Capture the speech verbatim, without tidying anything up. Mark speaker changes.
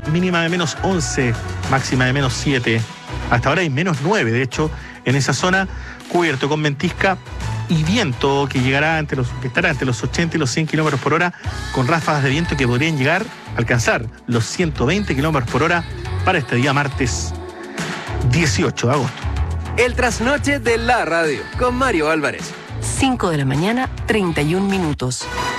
Speaker 1: mínima de menos once, máxima de menos siete. Hasta ahora hay menos nueve, de hecho, en esa zona, cubierto con ventisca y viento que llegará entre los, que estará entre los ochenta y los cien kilómetros por hora, con ráfagas de viento que podrían llegar a alcanzar los ciento veinte kilómetros por hora para este día martes dieciocho de agosto.
Speaker 2: El trasnoche de la radio con Mario Álvarez.
Speaker 3: cinco de la mañana, treinta y un minutos.